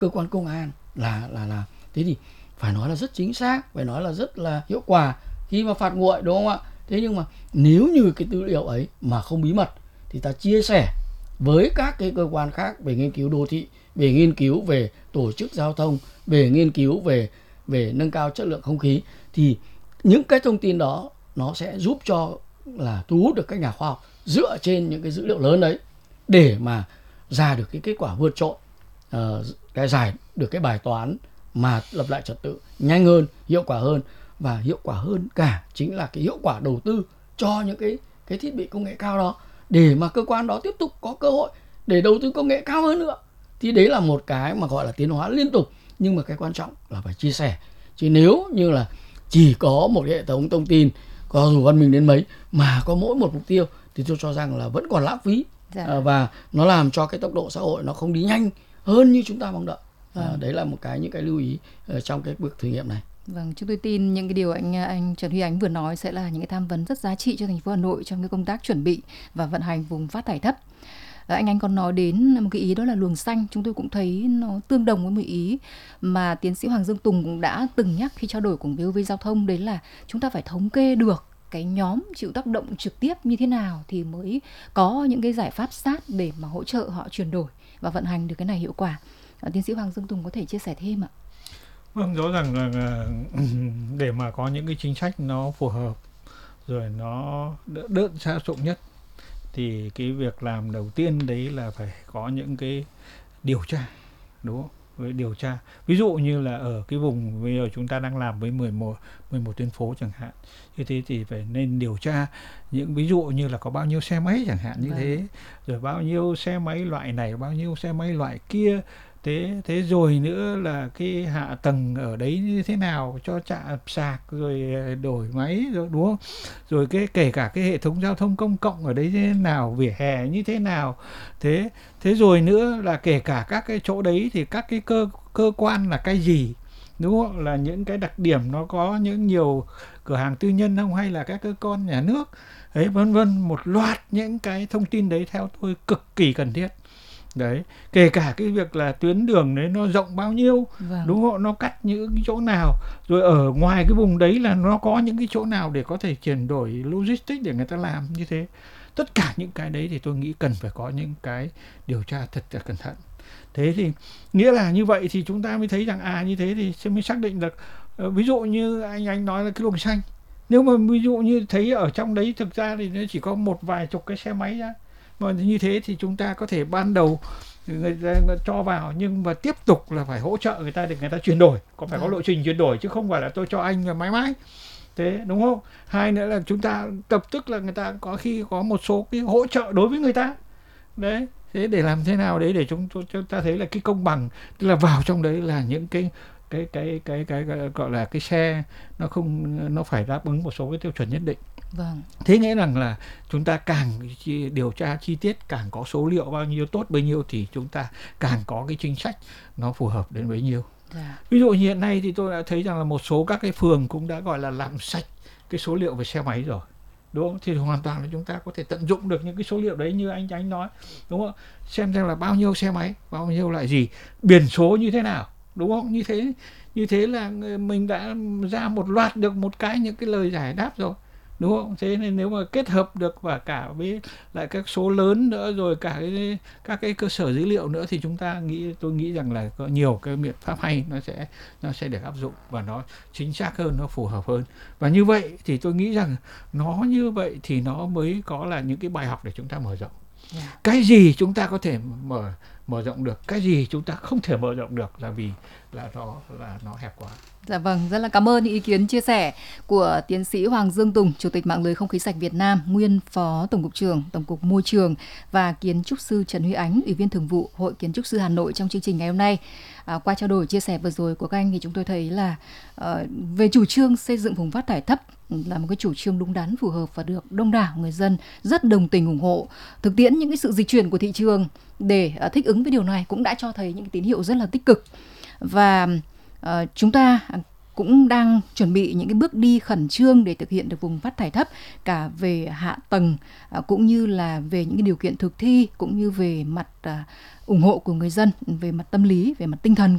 cơ quan công an là thế thì phải nói là rất chính xác, phải nói là rất là hiệu quả khi mà phạt nguội, đúng không ạ? Thế nhưng mà nếu như cái tư liệu ấy mà không bí mật thì ta chia sẻ với các cái cơ quan khác về nghiên cứu đô thị, về nghiên cứu về tổ chức giao thông, về nghiên cứu về nâng cao chất lượng không khí, thì những cái thông tin đó nó sẽ giúp cho là thu hút được các nhà khoa học dựa trên những cái dữ liệu lớn đấy để mà ra được cái kết quả vượt trội, cái giải được cái bài toán mà lập lại trật tự nhanh hơn, hiệu quả hơn, và hiệu quả hơn cả chính là cái hiệu quả đầu tư cho những cái thiết bị công nghệ cao đó, để mà cơ quan đó tiếp tục có cơ hội để đầu tư công nghệ cao hơn nữa. Thì đấy là một cái mà gọi là tiến hóa liên tục, nhưng mà cái quan trọng là phải chia sẻ. Chứ nếu như là chỉ có một cái hệ thống thông tin có dù văn minh đến mấy mà có mỗi một mục tiêu thì tôi cho rằng là vẫn còn lãng phí. Và nó làm cho cái tốc độ xã hội nó không đi nhanh hơn như chúng ta mong đợi. Đấy là một những cái lưu ý trong cái bước thử nghiệm này. Vâng, chúng tôi tin những cái điều anh Trần Huy Ánh vừa nói sẽ là những cái tham vấn rất giá trị cho thành phố Hà Nội trong cái công tác chuẩn bị và vận hành vùng phát thải thấp. Anh còn nói đến một cái ý đó là luồng xanh. Chúng tôi cũng thấy nó tương đồng với một ý mà tiến sĩ Hoàng Dương Tùng cũng đã từng nhắc khi trao đổi cùng VOV Giao thông, đấy là chúng ta phải thống kê được cái nhóm chịu tác động trực tiếp như thế nào thì mới có những cái giải pháp sát để mà hỗ trợ họ chuyển đổi và vận hành được cái này hiệu quả. Tiến sĩ Hoàng Dương Tùng có thể chia sẻ thêm ạ? Vâng, rõ ràng là để mà có những cái chính sách nó phù hợp rồi nó đỡ xa dụng nhất thì cái việc làm đầu tiên đấy là phải có những cái điều tra, đúng không? Với điều tra, ví dụ như là ở cái vùng bây giờ chúng ta đang làm với 11 tuyến phố chẳng hạn, như thế thì phải nên điều tra những ví dụ như là có bao nhiêu xe máy chẳng hạn như thế, rồi bao nhiêu xe máy loại này, bao nhiêu xe máy loại kia. Thế rồi nữa là cái hạ tầng ở đấy như thế nào cho trạm sạc rồi đổi máy rồi, đúng không? Rồi kể cả cái hệ thống giao thông công cộng ở đấy như thế nào, vỉa hè như thế nào. Thế rồi nữa là kể cả các cái chỗ đấy thì các cái cơ quan là cái gì, đúng không? Là những cái đặc điểm nó có những nhiều cửa hàng tư nhân không, hay là các cơ quan nhà nước ấy, vân vân, một loạt những cái thông tin đấy theo tôi cực kỳ cần thiết. Đấy, kể cả cái việc là tuyến đường đấy nó rộng bao nhiêu, đúng không? Nó cắt những cái chỗ nào, rồi ở ngoài cái vùng đấy là nó có những cái chỗ nào để có thể chuyển đổi logistics để người ta làm như thế. Tất cả những cái đấy thì tôi nghĩ cần phải có những cái điều tra thật là cẩn thận. Thế thì nghĩa là như vậy thì chúng ta mới thấy rằng như thế thì sẽ mới xác định được. Ví dụ như anh nói là cái luồng xanh, nếu mà ví dụ như thấy ở trong đấy thực ra thì nó chỉ có một vài chục cái xe máy ra, mà như thế thì chúng ta có thể ban đầu người ta cho vào, nhưng mà tiếp tục là phải hỗ trợ người ta để người ta chuyển đổi, phải có lộ trình chuyển đổi, chứ không phải là tôi cho anh và mãi mãi thế, đúng không? Hai nữa là chúng ta tập tức là người ta có khi có một số cái hỗ trợ đối với người ta đấy. Thế để làm thế nào đấy để chúng ta thấy là cái công bằng, tức là vào trong đấy là những cái gọi là cái xe nó phải đáp ứng một số cái tiêu chuẩn nhất định. Vâng. Thế nghĩa rằng là chúng ta càng điều tra chi tiết, càng có số liệu bao nhiêu tốt bấy nhiêu thì chúng ta càng có cái chính sách nó phù hợp đến bấy nhiêu. Ví dụ như hiện nay thì tôi đã thấy rằng là một số các cái phường cũng đã gọi là làm sạch cái số liệu về xe máy rồi, đúng không? Thì hoàn toàn là chúng ta có thể tận dụng được những cái số liệu đấy như anh nói, đúng không? Xem là bao nhiêu xe máy, bao nhiêu loại gì, biển số như thế nào, đúng không? Như thế là mình đã ra một loạt được những cái lời giải đáp rồi, đúng không? Thế nên nếu mà kết hợp được và cả với lại các số lớn nữa, rồi cả các cái cơ sở dữ liệu nữa, thì tôi nghĩ rằng là có nhiều cái biện pháp hay nó sẽ được áp dụng và nó chính xác hơn, nó phù hợp hơn. Và như vậy thì tôi nghĩ rằng nó như vậy thì nó mới có là những cái bài học để chúng ta mở rộng. Cái gì chúng ta có thể mở rộng được, cái gì chúng ta không thể mở rộng được là vì là nó hẹp quá. Dạ vâng, rất là cảm ơn những ý kiến chia sẻ của tiến sĩ Hoàng Dương Tùng, Chủ tịch Mạng lưới Không khí sạch Việt Nam, nguyên Phó Tổng cục trưởng Tổng cục Môi trường, và kiến trúc sư Trần Huy Ánh, Ủy viên Thường vụ Hội Kiến trúc sư Hà Nội trong chương trình ngày hôm nay. Qua trao đổi chia sẻ vừa rồi của các anh thì chúng tôi thấy là về chủ trương xây dựng vùng phát thải thấp là một cái chủ trương đúng đắn, phù hợp và được đông đảo người dân rất đồng tình ủng hộ. Thực tiễn những cái sự dịch chuyển của thị trường để thích ứng với điều này cũng đã cho thấy những cái tín hiệu rất là tích cực. Và chúng ta cũng đang chuẩn bị những cái bước đi khẩn trương để thực hiện được vùng phát thải thấp, cả về hạ tầng cũng như là về những cái điều kiện thực thi, cũng như về mặt ủng hộ của người dân, về mặt tâm lý, về mặt tinh thần